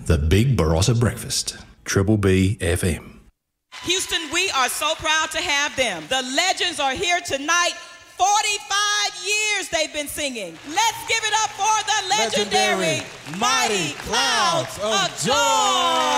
The Big Barossa Breakfast, Triple B FM. Houston, we are so proud to have them. The legends are here tonight. 45 years they've been singing. Let's give it up for the legendary Mighty Clouds of Joy.